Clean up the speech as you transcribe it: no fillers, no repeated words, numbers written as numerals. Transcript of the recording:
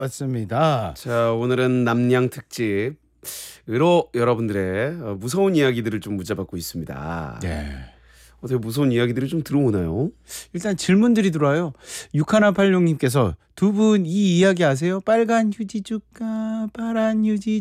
맞습니다. 자, 오늘은 남양 특집으로 여러분들의 무서운 이야기들을 좀 문자받고 있습니다. 네. 어떻게 무서운 이야기들이 좀 들어오나요? 일단 질문들이 들어와요. 6186님께서 두 분 이 이야기 아세요? 빨간 휴지 줄까? 파란 휴지